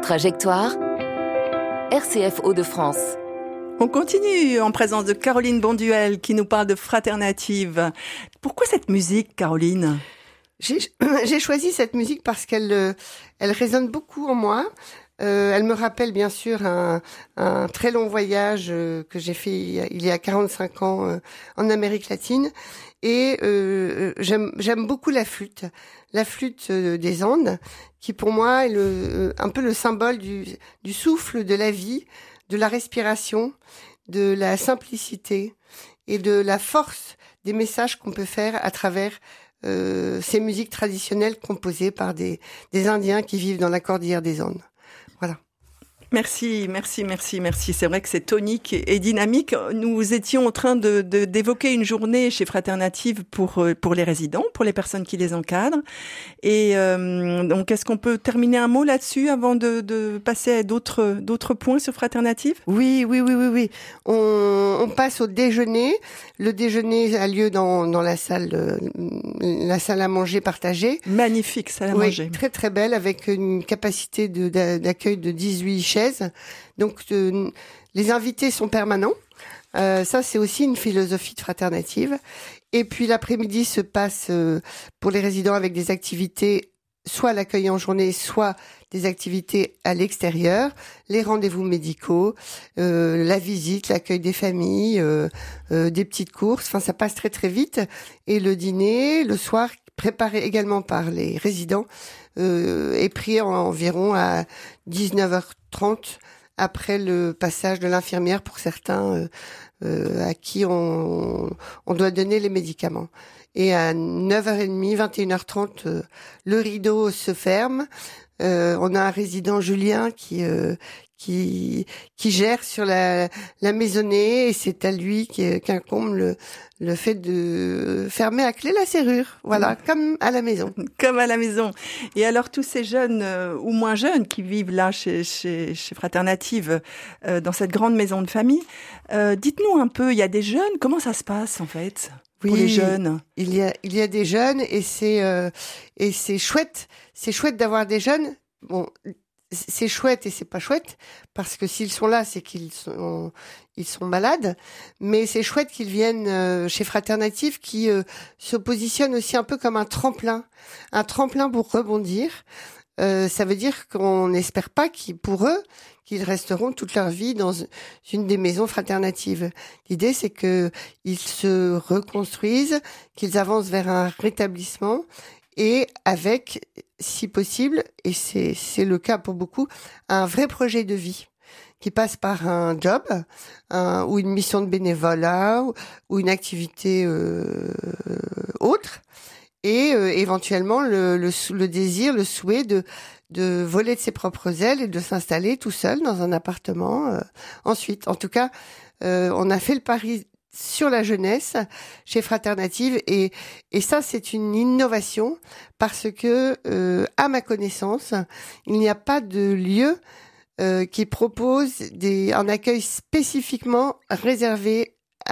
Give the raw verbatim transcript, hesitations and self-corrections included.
Trajectoire, R C F Hauts-de-France. On continue en présence de Caroline Bonduel qui nous parle de Fraternative. Pourquoi cette musique, Caroline ? J'ai, j'ai choisi cette musique parce qu'elle euh, elle résonne beaucoup en moi. Euh, elle me rappelle bien sûr un, un très long voyage euh, que j'ai fait il y a quarante-cinq ans euh, en Amérique latine. Et euh, j'aime, j'aime beaucoup la flûte, la flûte euh, des Andes, qui pour moi est le, euh, un peu le symbole du, du souffle de la vie, de la respiration, de la simplicité et de la force des messages qu'on peut faire à travers euh, ces musiques traditionnelles composées par des, des Indiens qui vivent dans la cordillère des Andes. Voilà. Merci, merci, merci, merci. C'est vrai que c'est tonique et dynamique. Nous étions en train de, de d'évoquer une journée chez Fraternative pour pour les résidents, pour les personnes qui les encadrent. Et euh, donc, est-ce qu'on peut terminer un mot là-dessus avant de, de passer à d'autres d'autres points sur Fraternative ? Oui, oui, oui, oui, oui. On, on passe au déjeuner. Le déjeuner a lieu dans dans la salle de, la salle à manger partagée. Magnifique salle à oui, manger. Très très belle avec une capacité de d'accueil de dix-huit chaises. Donc euh, les invités sont permanents. Euh, ça c'est aussi une philosophie de Fraternative. Et puis l'après-midi se passe euh, pour les résidents avec des activités, soit l'accueil en journée, soit des activités à l'extérieur, les rendez-vous médicaux, euh, la visite, l'accueil des familles, euh, euh, des petites courses. Enfin, ça passe très très vite. Et le dîner, le soir, préparé également par les résidents, euh, est pris en, environ à dix-neuf heures trente après le passage de l'infirmière pour certains euh, euh, à qui on, on doit donner les médicaments. Et à neuf heures trente, vingt et une heures trente, euh, le rideau se ferme. Euh, on a un résident, Julien, qui euh, qui qui gère sur la la maisonnée et c'est à lui qui, qu'incombe le le fait de fermer à clé la serrure. Voilà, comme à la maison. Comme à la maison. Et alors tous ces jeunes euh, ou moins jeunes qui vivent là chez chez chez Fraternative euh, dans cette grande maison de famille, euh, dites-nous un peu, il y a des jeunes, comment ça se passe en fait ? Pour Oui, les jeunes. Il y a, il y a des jeunes et c'est, euh, et c'est chouette. C'est chouette d'avoir des jeunes. Bon, c'est chouette et c'est pas chouette parce que s'ils sont là, c'est qu'ils sont, ils sont malades. Mais c'est chouette qu'ils viennent euh, chez Fraternative qui euh, se positionne aussi un peu comme un tremplin. Un tremplin pour rebondir. Euh, ça veut dire qu'on n'espère pas qu'ils, pour eux, qu'ils resteront toute leur vie dans une des maisons Fraternatives. L'idée, c'est que ils se reconstruisent, qu'ils avancent vers un rétablissement et avec, si possible, et c'est, c'est le cas pour beaucoup, un vrai projet de vie qui passe par un job un, ou une mission de bénévolat ou, ou une activité euh, autre. Et euh, éventuellement le, le, le désir, le souhait de, de voler de ses propres ailes et de s'installer tout seul dans un appartement euh, ensuite. En tout cas, euh, on a fait le pari sur la jeunesse chez Fraternative et, et ça, c'est une innovation parce que, euh, à ma connaissance, il n'y a pas de lieu euh, qui propose des, un accueil spécifiquement réservé